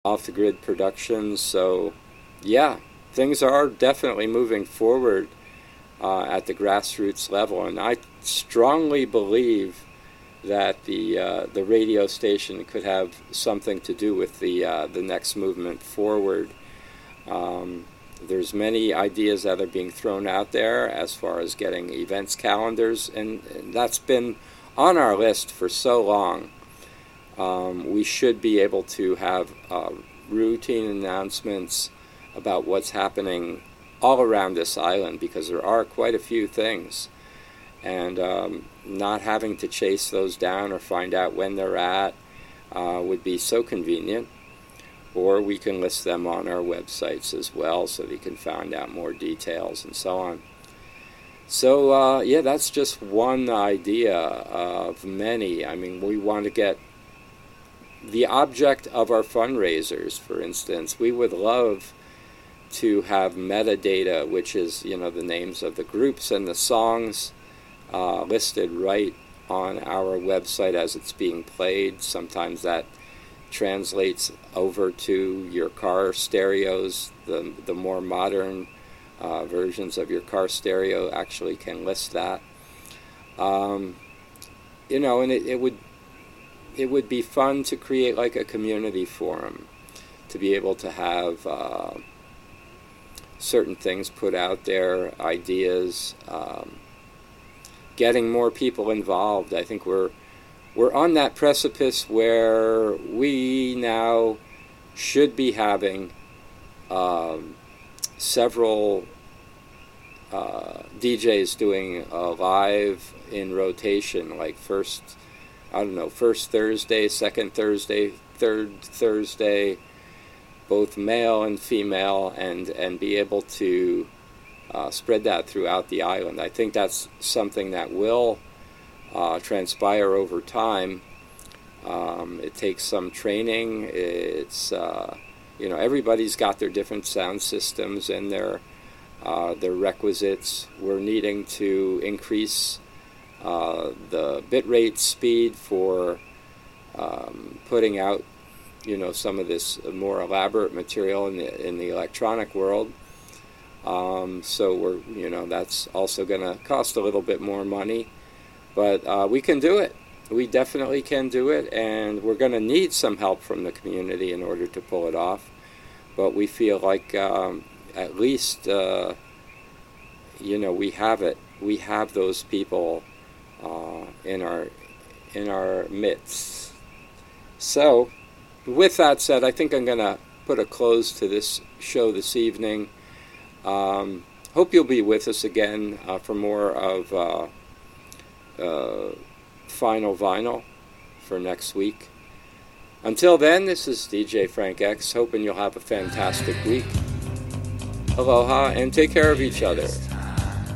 off-the-grid productions. So, yeah, things are definitely moving forward at the grassroots level, and I strongly believe that the radio station could have something to do with the next movement forward. Um, there's many ideas that are being thrown out there as far as getting events calendars, and that's been on our list for so long. We should be able to have routine announcements about what's happening all around this island, because there are quite a few things, and not having to chase those down or find out when they're at would be so convenient. Or we can list them on our websites as well, so that you can find out more details and so on. So yeah, that's just one idea of many. I mean, we want to get the object of our fundraisers, for instance. We would love to have metadata, which is, you know, the names of the groups and the songs listed right on our website as it's being played. Sometimes that translates over to your car stereos. The more modern versions of your car stereo actually can list that. You know, and it would be fun to create like a community forum, to be able to have certain things put out there, ideas, getting more people involved. I think we're on that precipice where we now should be having several DJs doing a live in rotation, like first Thursday, second Thursday, third Thursday, both male and female, and be able to spread that throughout the island. I think that's something that will transpire over time. It takes some training. It's you know, everybody's got their different sound systems and their requisites. We're needing to increase the bitrate speed for putting out, you know, some of this more elaborate material in the electronic world. So we're, you know, that's also going to cost a little bit more money, but we can do it. We definitely can do it, and we're going to need some help from the community in order to pull it off. But we feel like at least, you know, we have it. We have those people in our midst. So, with that said, I think I'm going to put a close to this show this evening. Hope you'll be with us again for more of Final Vinyl for next week. Until then, this is DJ Frank X, hoping you'll have a fantastic week. Aloha, and take care of each other.